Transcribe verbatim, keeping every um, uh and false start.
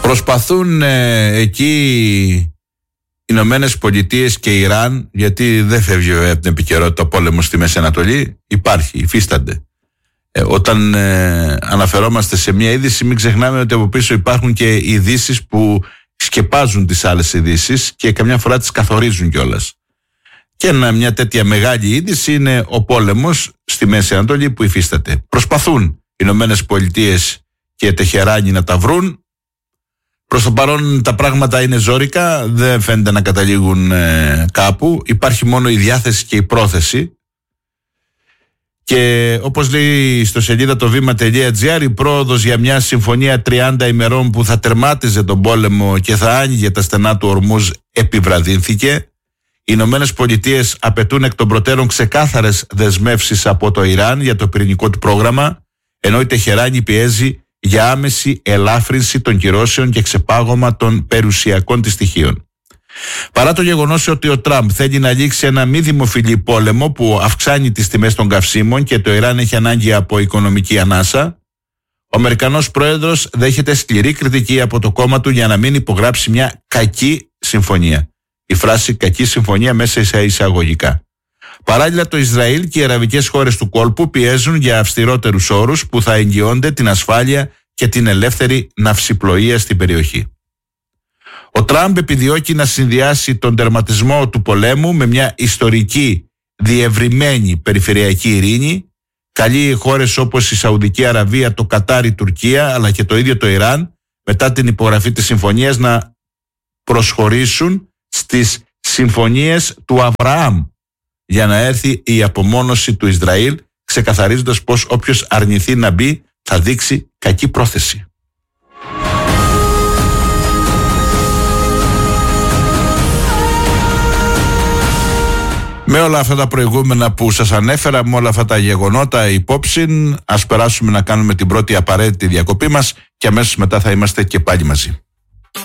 Προσπαθούν ε, εκεί οι Ηνωμένες Πολιτείες και Ιράν, γιατί δεν φεύγει από την επικαιρότητα ο πόλεμος στη Μέση Ανατολή, υπάρχει, υφίστανται. Ε, όταν ε, αναφερόμαστε σε μια είδηση, μην ξεχνάμε ότι από πίσω υπάρχουν και ειδήσεις που σκεπάζουν τις άλλες ειδήσεις και καμιά φορά τις καθορίζουν κιόλας. Και ένα, μια τέτοια μεγάλη είδηση είναι ο πόλεμος στη Μέση Ανατολή που υφίσταται. Προσπαθούν οι Ηνωμένες Πολιτείες και Τεχεράνη να τα βρουν. Προς το παρόν τα πράγματα είναι ζόρικα, δεν φαίνεται να καταλήγουν ε, κάπου. Υπάρχει μόνο η διάθεση και η πρόθεση. Και όπως λέει στο σελίδα το βήμα τελεία τζι άρ, η πρόοδος για μια συμφωνία τριάντα ημερών που θα τερμάτιζε τον πόλεμο και θα άνοιγε τα στενά του Ορμούζ επιβραδύνθηκε. Οι Ηνωμένες Πολιτείες απαιτούν εκ των προτέρων ξεκάθαρες δεσμεύσεις από το Ιράν για το πυρηνικό του πρόγραμμα, ενώ η Τεχεράνη πιέζει για άμεση ελάφρυνση των κυρώσεων και ξεπάγωμα των περιουσιακών της στοιχείων. Παρά το γεγονός ότι ο Τραμπ θέλει να λήξει ένα μη δημοφιλή πόλεμο που αυξάνει τις τιμές των καυσίμων και το Ιράν έχει ανάγκη από οικονομική ανάσα, ο Αμερικανός πρόεδρος δέχεται σκληρή κριτική από το κόμμα του για να μην υπογράψει μια κακή συμφωνία. Η φράση κακή συμφωνία μέσα σε εισαγωγικά. Παράλληλα, το Ισραήλ και οι αραβικές χώρες του κόλπου πιέζουν για αυστηρότερους όρους που θα εγγυώνται την ασφάλεια και την ελεύθερη ναυσιπλοεία στην περιοχή. Ο Τραμπ επιδιώκει να συνδυάσει τον τερματισμό του πολέμου με μια ιστορική διευρυμένη περιφερειακή ειρήνη. Καλεί χώρες όπως η Σαουδική Αραβία, το Κατάρ, η Τουρκία αλλά και το ίδιο το Ιράν μετά την υπογραφή της συμφωνίας να προσχωρήσουν στις συμφωνίες του Αβραάμ για να έρθει η απομόνωση του Ισραήλ, ξεκαθαρίζοντας πως όποιος αρνηθεί να μπει θα δείξει κακή πρόθεση. Με όλα αυτά τα προηγούμενα που σας ανέφερα, με όλα αυτά τα γεγονότα υπόψη, ας περάσουμε να κάνουμε την πρώτη απαραίτητη διακοπή μας και αμέσως μετά θα είμαστε και πάλι μαζί.